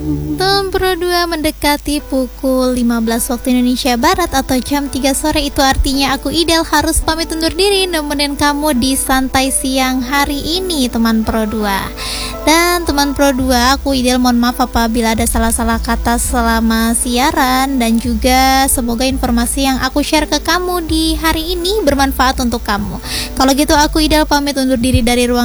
Tom Pro 2 mendekati pukul 15 waktu Indonesia Barat atau jam 3 sore. Itu artinya aku Idel harus pamit undur diri nemenin kamu di santai siang hari ini teman Pro 2. Dan teman Pro 2, aku Idel mohon maaf apabila ada salah-salah kata selama siaran. Dan juga semoga informasi yang aku share ke kamu di hari ini bermanfaat untuk kamu. Kalau gitu aku Idel pamit undur diri dari ruang